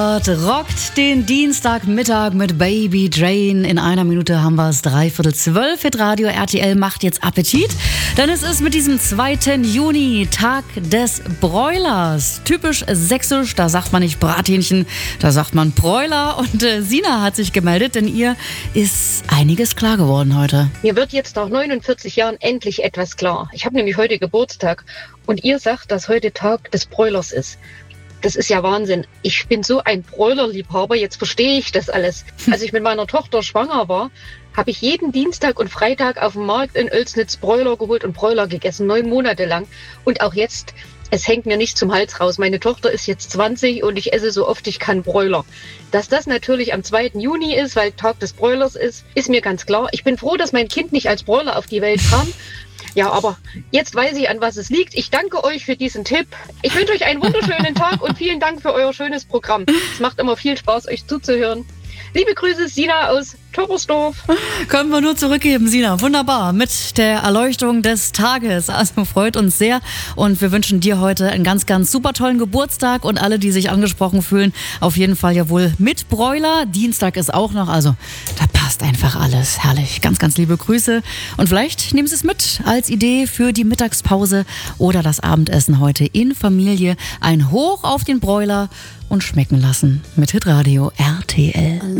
Rockt den Dienstagmittag mit Baby Jane. In einer Minute haben wir es 11:45. Hitradio RTL macht jetzt Appetit, denn es ist mit diesem 2. Juni Tag des Broilers. Typisch sächsisch, da sagt man nicht Brathähnchen, da sagt man Broiler. Und Sina hat sich gemeldet, denn ihr ist einiges klar geworden heute. Mir wird jetzt nach 49 Jahren endlich etwas klar. Ich habe nämlich heute Geburtstag und ihr sagt, dass heute Tag des Broilers ist. Das ist ja Wahnsinn. Ich bin so ein Broiler-Liebhaber, jetzt verstehe ich das alles. Als ich mit meiner Tochter schwanger war, habe ich jeden Dienstag und Freitag auf dem Markt in Oelsnitz Broiler geholt und Broiler gegessen, 9 Monate lang. Und auch jetzt, es hängt mir nicht zum Hals raus. Meine Tochter ist jetzt 20 und ich esse so oft ich kann Broiler. Dass das natürlich am 2. Juni ist, weil Tag des Broilers ist mir ganz klar. Ich bin froh, dass mein Kind nicht als Broiler auf die Welt kam. Ja, aber jetzt weiß ich, an was es liegt. Ich danke euch für diesen Tipp. Ich wünsche euch einen wunderschönen Tag und vielen Dank für euer schönes Programm. Es macht immer viel Spaß, euch zuzuhören. Liebe Grüße, Sina aus Torresdorf. Können wir nur zurückgeben, Sina. Wunderbar. Mit der Erleuchtung des Tages. Also freut uns sehr. Und wir wünschen dir heute einen ganz, ganz super tollen Geburtstag. Und alle, die sich angesprochen fühlen, auf jeden Fall ja wohl mit Broiler. Dienstag ist auch noch. Also da passt einfach alles. Herrlich. Ganz, ganz liebe Grüße. Und vielleicht nehmen Sie es mit als Idee für die Mittagspause oder das Abendessen heute in Familie. Ein Hoch auf den Broiler und schmecken lassen mit Hitradio RTL.